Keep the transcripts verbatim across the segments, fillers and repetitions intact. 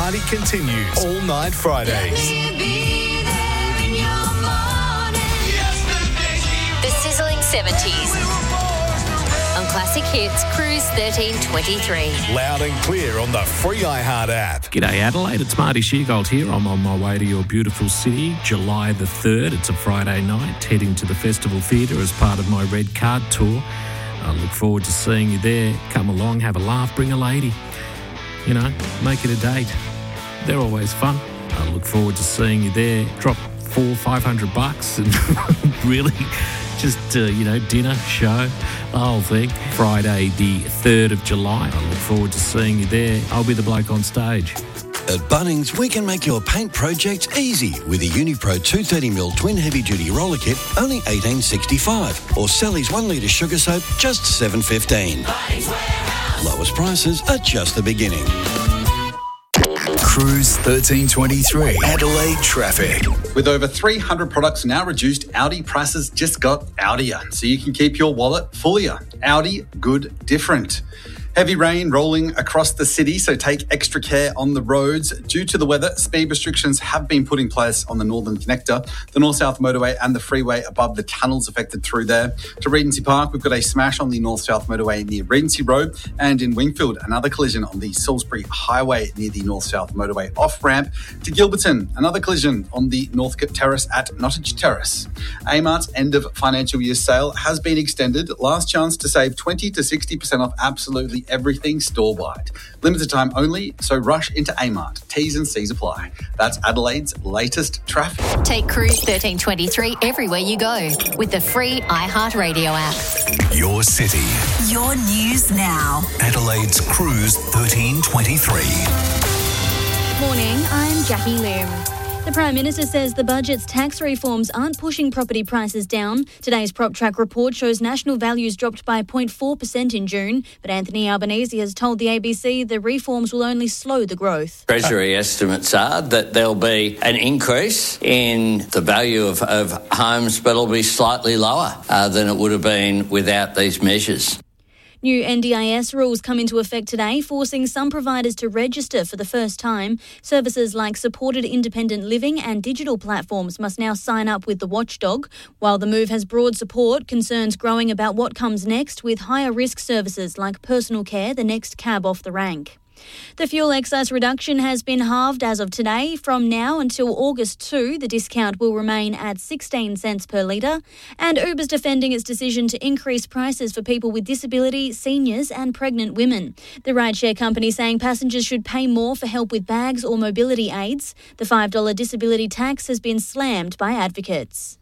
party continues all night Fridays. The sizzling seventies. On Classic Hits, Cruise thirteen twenty-three. Loud and clear on the free iHeart app. G'day Adelaide, it's Marty Sheargold here. I'm on my way to your beautiful city, July the third. It's a Friday night, heading to the Festival Theatre as part of my Red Card tour. I look forward to seeing you there. Come along, have a laugh, bring a lady. You know, make it a date. They're always fun. I look forward to seeing you there. Drop four, five hundred bucks and really just, uh, you know, dinner, show, the whole thing. Friday the third of July. I look forward to seeing you there. I'll be the bloke on stage. At Bunnings, we can make your paint project easy with a Unipro two thirty mil twin heavy-duty roller kit, only eighteen sixty-five, or Sally's one litre sugar soap, just seven fifteen. Lowest prices are just the beginning. Cruise thirteen twenty-three. Adelaide traffic. With over three hundred products now reduced, Audi prices just got Audier, so you can keep your wallet fullier. Audi, good, different. Heavy rain rolling across the city, so take extra care on the roads. Due to the weather, speed restrictions have been put in place on the Northern Connector, the North-South Motorway and the freeway above the tunnels affected through there. To Regency Park, we've got a smash on the North-South Motorway near Regency Road, and in Wingfield, another collision on the Salisbury Highway near the North-South Motorway off-ramp. To Gilberton, another collision on the Northcote Terrace at Nottage Terrace. Amart's end of financial year sale has been extended. Last chance to save twenty to sixty percent off absolutely everything store-wide. Limited time only, so rush into Amart. T's and C's apply. That's Adelaide's latest traffic. Take Cruise thirteen twenty-three everywhere you go with the free iHeartRadio app. Your city. Your news now. Adelaide's Cruise thirteen twenty-three. Morning, I'm Jackie Lim. The Prime Minister says the budget's tax reforms aren't pushing property prices down. Today's PropTrack report shows national values dropped by zero point four percent in June, but Anthony Albanese has told the A B C the reforms will only slow the growth. Treasury estimates are that there'll be an increase in the value of, of homes, but it'll be slightly lower uh, than it would have been without these measures. New N D I S rules come into effect today, forcing some providers to register for the first time. Services like supported independent living and digital platforms must now sign up with the watchdog. While the move has broad support, concerns growing about what comes next, with higher risk services like personal care the next cab off the rank. The fuel excise reduction has been halved as of today. From now until August second, the discount will remain at sixteen cents per litre. And Uber's defending its decision to increase prices for people with disability, seniors and pregnant women. The rideshare company saying passengers should pay more for help with bags or mobility aids. The five dollars disability tax has been slammed by advocates.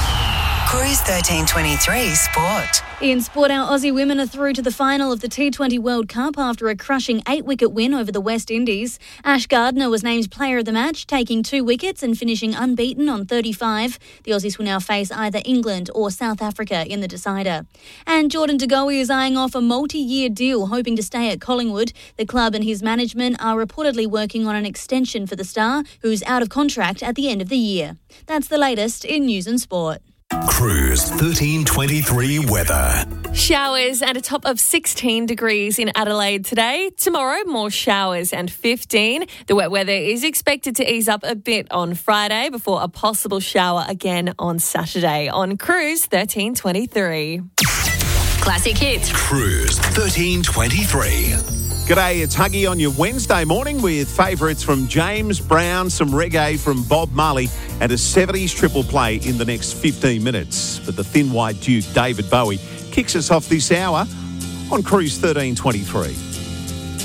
Cruise thirteen twenty-three Sport. In sport, our Aussie women are through to the final of the T twenty World Cup after a crushing eight-wicket win over the West Indies. Ash Gardner was named player of the match, taking two wickets and finishing unbeaten on thirty-five. The Aussies will now face either England or South Africa in the decider. And Jordan De Goey is eyeing off a multi-year deal, hoping to stay at Collingwood. The club and his management are reportedly working on an extension for the star, who's out of contract at the end of the year. That's the latest in news and sport. Cruise thirteen twenty-three weather. Showers and a top of sixteen degrees in Adelaide today. Tomorrow, more showers and fifteen. The wet weather is expected to ease up a bit on Friday before a possible shower again on Saturday. On Cruise thirteen twenty-three. Classic Hits. Cruise thirteen twenty-three. G'day, it's Huggy on your Wednesday morning with favourites from James Brown, some reggae from Bob Marley and a seventies triple play in the next fifteen minutes. But the thin white Duke, David Bowie, kicks us off this hour on Cruise thirteen twenty-three.